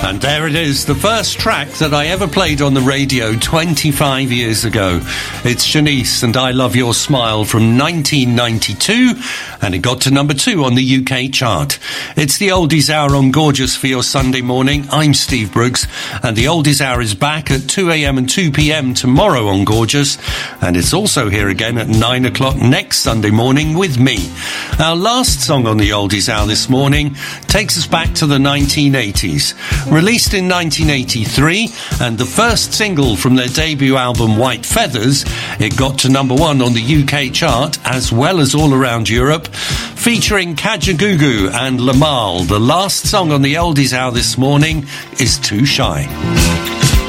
And there it is, the first track that I ever played on the radio 25 years ago. It's Shanice and I Love Your Smile from 1992, and it got to number 2 on the UK chart. It's the Oldies Hour on Gorgeous for your Sunday morning. I'm Steve Brooks, and the Oldies Hour is back at 2 a.m. and 2 p.m. tomorrow on Gorgeous, and it's also here again at 9 o'clock next Sunday morning with me. Our last song on the Oldies Hour this morning takes us back to the 1980s. Released in 1983, and the first single from their debut album White Feathers, it got to number 1 on the UK chart as well as all around Europe, featuring Kajagoogoo and Lamal. The last song on the Oldies Hour this morning is Too Shy.